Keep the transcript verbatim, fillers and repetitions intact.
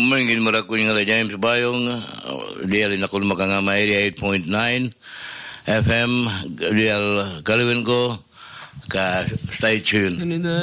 Mamangin mo ra ko yung James Bayong, di alin ako makangamay, eight point nine F M, di al kalawin ko, ka stay tuned.